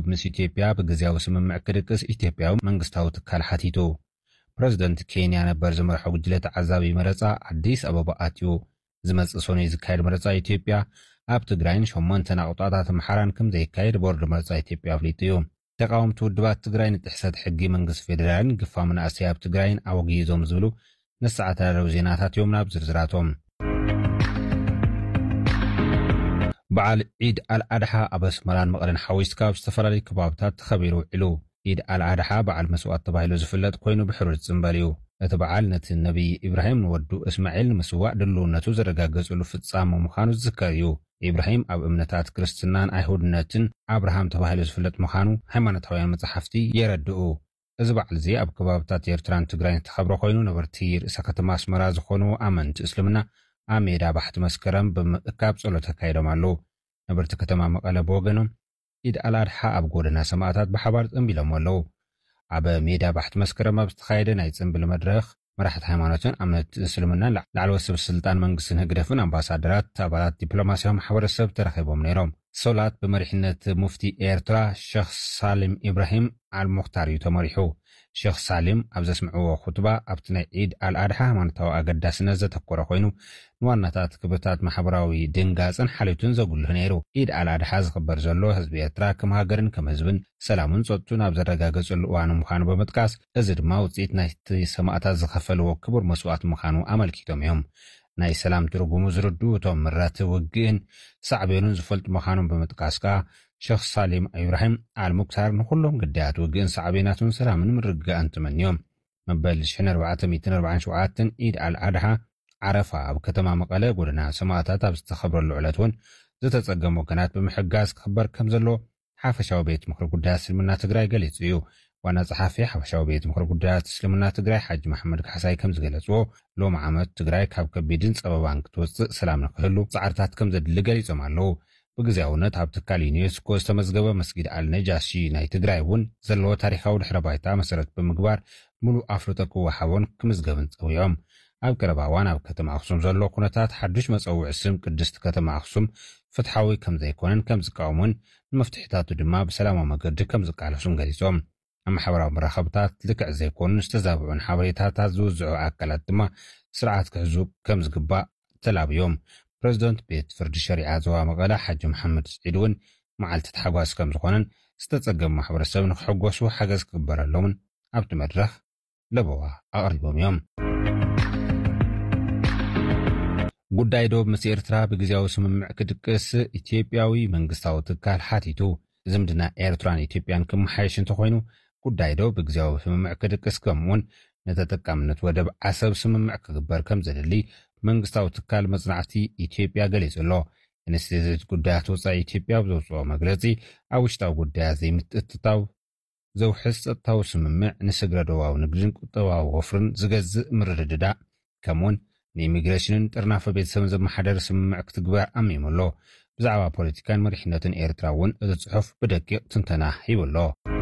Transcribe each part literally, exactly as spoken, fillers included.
ደቡብ ምስ ኢትዮጵያ ብግዚያዊ ስምምዕ ክድቅስ ኢትዮጵያዊ መንግስታዊ ትካል ሓቲቱ ፕረዚደንት ኬንያ ነበር ዝመርሖ ጉጅለ ተዓዛቢ መረፃ አዲስ አበባ አትዩ ዝመጽእ ሰኔ ዝካየድ መረፃ ኢትዮጵያ ኣብ ትግራይን ሸሞንተ ኣቕጣታት ምሓራን ከም ዘይካየድ ቦርድ መረፃ ኢትዮጵያ ኣፍሊጡ እዩ ተቃወምቲ ውድባት ትግራይ ንጥሕሰት ሕጊ መንግስቲ ፌደራልን ግፋ መናእሰይ ኣብ ትግራይን ኣወጊዞም ዝብሉ ነስዓታዊ ዜናታት እዮም ናብ ዝርዝራቶም በዓል ዒድ አልአድሓ ኣብ ኣስመራን መቐለን ሓዊስካ ኣብ ዝተፈላለዩ ከባቢታት ተኸቢሩ ውዒሉ ዒድ አልአድሓ በዓል መስዋዕት ተባሂሉ ዝፍለጥ ኮይኑ ብሕሩር ዝጽንበል እዩ እቲ በዓል ነቲ ነቢይ ኢብራሂም ወዱ እስማዒል ንምስዋዕ ድልውነቱ ዘረጋገጸሉ ፍጻመ ምዃኑ ዝዝከር እዩ ኢብራሂም ኣብ እምነታት ክርስትናን ኣይሁድነትን አብርሃም ተባሂሉ ዝፍለጥ ምዃኑ ሃይማኖታውያን መጽሓፍቲ የረድኡ እዚ በዓል እዚ ኣብ ከባቢታት ኤርትራን ትግራይን ዝተኸብረ ኮይኑ ነበርቲ ርእሰ ከተማ ኣስመራ ዝኾኑ ኣመንቲ እስልምና ኣብ ሜዳ ባሕቲ መስከረም ብምእካብ ጸሎት ኣካይዶም ኣለዉ ነበርቲ ከተማ መቐለ ብወገኖም ዒድ አልአድሓ ኣብ ጎደና ሰማዕታት ብሓባር ጽንቢሎም ኣለዉ ኣብ ሜዳ ባሕቲ መስከረም ኣብ ዝተኻየደ ናይ ጽንብል መድረኽ መራሕቲ ሃይማኖትን እምነት እስልምናን ላዕለዎት ሰብ ስልጣን መንግስትን ህግደፍን ኣምባሳደራት ኣባላት ዲፕሎማስያዊ ማሕበረሰብ ተረኺቦም ነይሮም ሶላት ብመሪሕነት ሙፍቲ ኤርትራ ሼኽ ሳሊም ኢብራሂም አልሙኽታር እዩ ተመሪሑ ሼኽ ሳሊም ኣብ ዘስምዕዎ ኹጥባ ኣብቲ ናይ ዒድ አልአድሓ ሃይማኖታዊ ኣገዳስነት ዘተኮረ ኮይኑ ንዋናታት ክብርታት ማሕበራዊ ድንጋፅን ሓልዮትን ዘጉልህ ነይሩ ዒድ አልአድሓ ዝኽበር ዘሎ ህዝቢ ኤርትራ ከም ሃገርን ከም ህዝብን ሰላምን ጸጥታን ኣብ ዘረጋገጸሉ እዋን ምዃኑ በመጥቃስ እዚ ድማ ውፅኢት ናይቲ ሰማዕታት ዝኸፈልዎ ክቡር መስዋዕት ምዃኑ ኣመልኪቶም እዮም ናይ ሰላም ትርጉሙ ዝርዱ እቶም ምራት ውግእን ሳዕቤኑን ዝፈልጡ ምዃኖም በመጥቃስ ከዓ ሼኽ ሳሊም ኢብራሂም አልሙክታር ንኹሎም ግዳያት ውግእን ሳዕቤናቱን ሰላምን ምርግጋእን ትመንዮም መበል ሽሕን ኣርባዕተ ሚእትን ኣርባዓን ሸውዓተን ዒድ አልአድሓ ዓረፋ ኣብ ከተማ መቐለ ጎደና ሰማዕታት ኣብ ዝተኸብረሉ ዕለት እውን ዝተጸገሙ ወገናት ብምሕጋዝ ክኽበር ከም ዘሎ ሓፈሻዊ ቤት ምክሪ ጉዳያት እስልምና ትግራይ ገሊጹ እዩ ዋና ጸሓፊ ሓፈሻዊ ቤት ምክሪ ጉዳያት እስልምና ትግራይ ሓጂ መሐመድ ካሕሳይ ከም ዝገለጽዎ ሎም ዓመት ትግራይ ካብ ከቢድን ጸበባን ክትወፅእ ሰላም ንክህሉ ጻዕርታት ከም ዘድሊ ገሊጾም ኣለዉ ብግዚያውነት ኣብ ትካል ዩኔስኮ ዝተመዝገበ መስጊድ አልነጃሺ ናይ ትግራይ እውን ዘለዎ ታሪኻዊ ድሕረ ባይታ መሰረት ብምግባር ሙሉእ ኣፍልጦ ክወሃቦን ክምዝገብን ጸዊዖም ኣብ ቀረባ እዋን ኣብ ከተማ ኣክሱም ዘሎ ኩነታት ሓዱሽ መፀውዒ ስም ቅድስቲ ከተማ ኣክሱም ፍትሓዊ ከም ዘይኮነን ከም ዝቃወሙን ንመፍትሒታቱ ድማ ብሰላማዊ መገዲ ከም ዝቃለሱን ገሊጾም ኣብ ማሕበራዊ መራኸብታት ልክዕ ዘይኮኑን ዝተዛብዑን ሓበሬታታት ዝውዝዑ ኣካላት ድማ ስርዓት ክሕዙ ከም ዝግባእ ተላብዮም ፕረዚደንት ቤት ፍርዲ ሸሪዓ ዞባ መቐለ ሓጂ መሐመድ ስዒድ እውን መዓልቲ ተሓጓስ ከም ዝኾነን ዝተጸገሙ ማሕበረሰብ ንክሕጎሱ ሓገዝ ክግበረሎምን ኣብቲ መድረኽ ለበዋ ኣቕሪቦም እዮም ጉዳይ ደቡብ ምስ ኤርትራ ብግዚያዊ ስምምዕ ክድቅስ ኢትዮጵያዊ መንግስታዊ ትካል ሓቲቱ ዝምድና ኤርትራን ኢትዮጵያን ክመሓየሽ እንተኮይኑ ጉዳይ ደቡብ ብግዚያዊ ስምምዕ ክድቅስ ከምኡውን ነተጠቃምነት ወደብ ዓሰብ ስምምዕ ክግበር ከም ዘድሊ መንግስታዊ ትካል መጽናዕቲ ኢትዮጵያ ገሊጹ ኣሎ ኢንስቲትዩት ጉዳያት ወጻኢ ኢትዮጵያ ብዘውፅኦ መግለጺ ኣብ ውሽጣዊ ጉዳያት ዘይምትእትታው ዘውሕዝ ጸጥታዊ ስምምዕ ንስግረ ደቡባዊ ንግድን ቁጠባዊ ወፍርን ዝገዝእ ምርድዳእ ከምኡውን ንኢሚግሬሽንን ጥርናፈ ቤተሰብን ዘመሓደር ስምምዕ ክትግበር ኣሚሙ ኣሎ ብዛዕባ ፖለቲካን መሪሕነትን ኤርትራ እውን እቲ ጽሑፍ ብደቂቕ ትንተና ሂቡ ኣሎ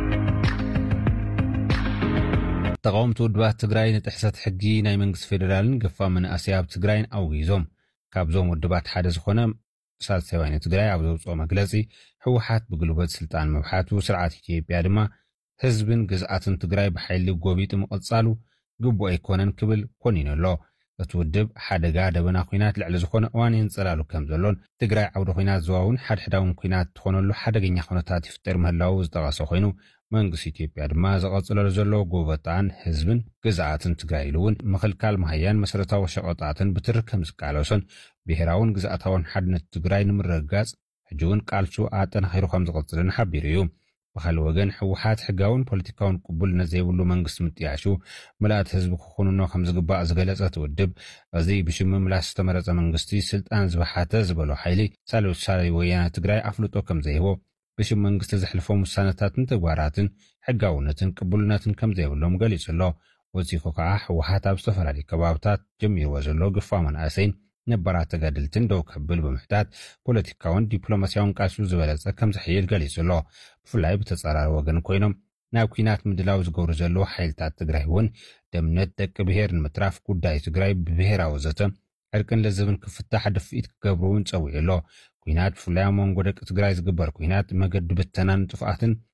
ተቃወምቲ ውድባት ትግራይ ንጥሕሰት ሕጊ ናይ መንግስቲ ፌደራልን ገፋ መናእሰይ ኣብ ትግራይን ኣውጊዞም ካብዞም ውድባት ሓደ ዝኾነ ሳልሳይ ወያነ ትግራይ ኣብ ዘውፅኦ መግለጺ ህወሓት ብግልበት ስልጣን ምብሓቱ ስርዓት ኢትዮጵያ ድማ ህዝብን ግዝኣትን ትግራይ ብሓይሊ ጎቢጡ ምቕጻሉ ግቡእ ኣይኮነን ክብል ኮኒኑ ኣሎ እቲ ውድብ ሓደጋ ደበና ኩናት ልዕሊ ዝኾነ እዋን የንጸላሉ ከም ዘሎን ትግራይ ዓውደ ኩናት ዝዋውን ሓድሕዳውን ኩናት ትኾነሉ ሓደገኛ ኩነታት ይፍጠር ምህላው ዝጠቐሰ ኮይኑ መንግስቲ ኢትዮጵያ ድማ ዘቐጽለሉ ዘሎ ጎበጣን ህዝብን ግዝኣትን ትግራይ ኢሉ እውን ምኽልካል ማህያን መሰረታዊ ሸቐጣትን ብትርክ ከም ዝቃለሶን ብሄራውን ግዝኣታውን ሓድነት ትግራይ ንምርግጋጽ ሕጂ እውን ቃልሱ ኣጠናኺሩ ከም ዝቐጽልን ሓቢሩ እዩ ብኻልእ ወገን ህወሓት ሕጋውን ፖለቲካውን ቅቡልነት ዘይብሉ መንግስቲ ምጥያሹ ምልኣት ህዝቢ ክኹንኖ ከም ዝግባእ ዝገለጸ ትውድብ እዚ ብሽም ምምላስ ዝተመረጸ መንግስቲ ስልጣን ዝባሓተ ዝበሎ ሓይሊ ሳልሳይ ወያነ ትግራይ ኣፍልጦ ከም ዘይህቦ ብሽም መንግስቲ ዘሕልፎም ውሳነታትን ተግባራትን ሕጋውነትን ቅቡልነትን ከም ዘይብሎም ገሊጹ ኣሎ ወፂፉ ከዓ ህወሓት ኣብ ዝተፈላለዩ ከባቢታት ጀሚርዎ ዘሎ ግፋ መናእሰይን ነባራት ተጋድልትን ደው ከብል ብምሕታት ፖለቲካውን ዲፕሎማስያውን ቃልሱ ዝበለጸ ከም ዝሕይል ገሊጹ ኣሎ ብፍላይ ብተጻራሪ ወገን ኮይኖም ናብ ኩናት ምድላው ዝገብሩ ዘለዉ ሓይልታት ትግራይ እውን ደምነት ደቂ ብሄር ንምትራፍ ጉዳይ ትግራይ ብብሄራዊ ዘተ ዕርቅን ለዘብን ክፍታሕ ድፍኢት ክገብሩ እውን ፀዊዑ ኣሎ ኩናት ብፍላይ ኣብ መንጎ ደቂ ትግራይ ዝግበር ኩናት መገዲ ብተናን ጥፍኣትን